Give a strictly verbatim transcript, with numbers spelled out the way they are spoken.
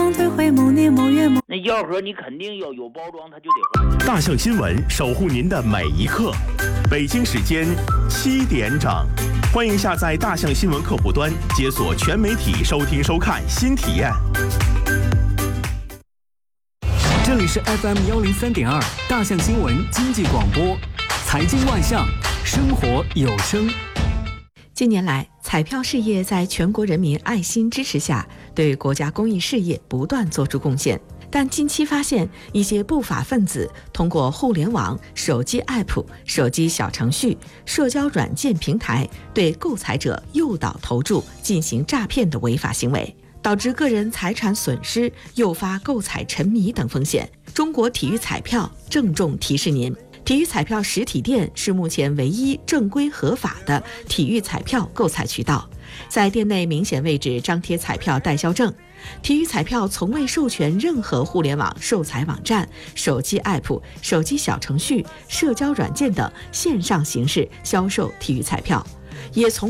装退回某年某月某。 那药盒你肯定要有包装，它就得花钱。 大象新闻守护您的每一刻。北京时间七点整，欢迎下载大象新闻客户端，解锁全媒体收听收看新体验。 这里是 F M 幺零三点二大象新闻经济广播，财经万象，生活有声。 近年来，彩票事业在全国人民爱心支持下，对国家公益事业不断做出贡献。但近期发现，一些不法分子通过互联网、手机 app、手机小程序、社交软件平台，对购彩者诱导投注进行诈骗的违法行为，导致个人财产损失，诱发购彩沉迷等风险。中国体育彩票郑重提示您，体育彩票实体店是目前唯一正规合法的体育彩票购彩渠道，在店内明显位置张贴彩票代销证。体育彩票从未授权任何互联网售彩网站、手机 app、手机小程序、社交软件等线上形式销售体育彩票，也从